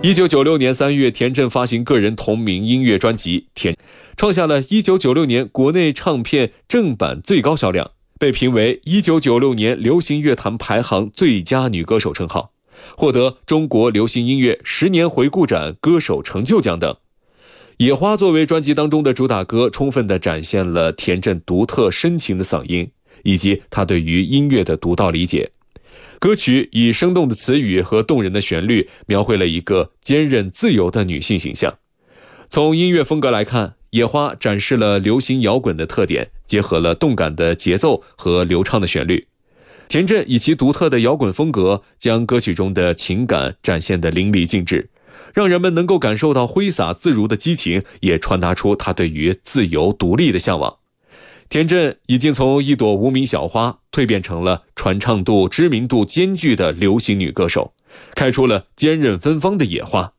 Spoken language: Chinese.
1996年3月，田震发行个人同名音乐专辑《创下了1996年国内唱片正版最高销量，被评为1996年流行乐坛排行最佳女歌手称号，获得中国流行音乐10年回顾展歌手成就奖等。野花作为专辑当中的主打歌，充分地展现了田震独特深情的嗓音，以及他对于音乐的独到理解。歌曲以生动的词语和动人的旋律，描绘了一个坚韧自由的女性形象。从音乐风格来看，野花展示了流行摇滚的特点，结合了动感的节奏和流畅的旋律。田震以其独特的摇滚风格，将歌曲中的情感展现得淋漓尽致，让人们能够感受到挥洒自如的激情，也传达出他对于自由独立的向往。田震已经从一朵无名小花蜕变成了传唱度、知名度兼具的流行女歌手，开出了坚韧芬芳的野花。